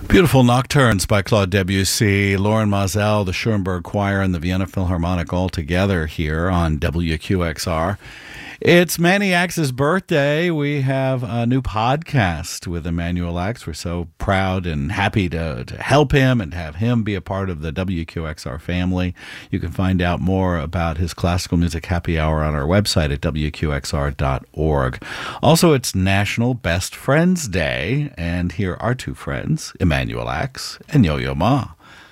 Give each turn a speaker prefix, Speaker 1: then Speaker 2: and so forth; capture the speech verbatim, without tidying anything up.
Speaker 1: Beautiful Nocturnes by Claude Debussy, Lauren Mazel, the Schoenberg Choir, and the Vienna Philharmonic all together here on W Q X R. It's Manny Axe's birthday. We have a new podcast with Emmanuel Axe. We're so proud and happy to, to help him and have him be a part of the W Q X R family. You can find out more about his classical music happy hour on our website at W Q X R dot org. Also, it's National Best Friends Day, and here are two friends, Emmanuel Axe and Yo-Yo Ma.